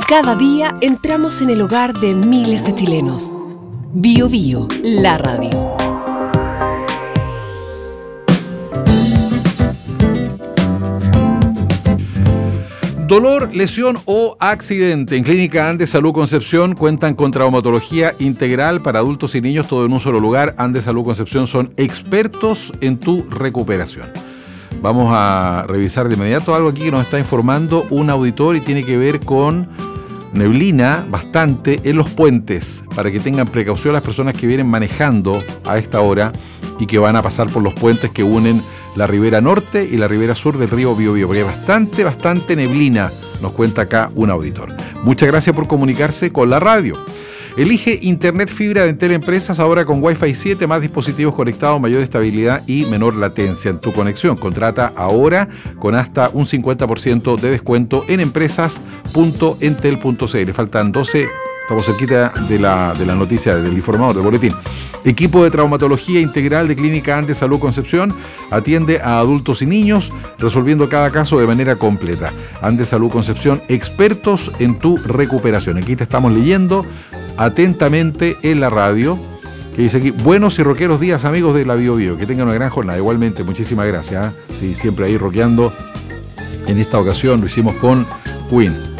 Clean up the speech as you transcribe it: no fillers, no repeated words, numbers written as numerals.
Cada día entramos en el hogar de miles de chilenos. Bio Bio, la radio. Dolor, lesión o accidente. En Clínica Andes Salud Concepción cuentan con traumatología integral para adultos y niños, todo en un solo lugar. Andes Salud Concepción son expertos en tu recuperación. Vamos a revisar de inmediato algo aquí que nos está informando un auditor y tiene que ver con neblina bastante en los puentes, para que tengan precaución las personas que vienen manejando a esta hora y que van a pasar por los puentes que unen la ribera norte y la ribera sur del río Biobío, porque hay bastante neblina, nos cuenta acá un auditor. Muchas gracias por comunicarse con la radio. Elige Internet Fibra de Entel Empresas ahora con Wi-Fi 7, más dispositivos conectados, mayor estabilidad y menor latencia en tu conexión. Contrata ahora con hasta un 50% de descuento en empresas.entel.cl. Faltan 12, estamos cerquita de la noticia del informador, del boletín. Equipo de traumatología integral de Clínica Andes Salud Concepción atiende a adultos y niños, resolviendo cada caso de manera completa. Andes Salud Concepción, expertos en tu recuperación. Aquí te estamos leyendo atentamente en la radio, que dice aquí: buenos y rockeros días, amigos de la Bio Bio, que tengan una gran jornada. Igualmente, muchísimas gracias. Sí, siempre ahí rockeando. En esta ocasión lo hicimos con Queen.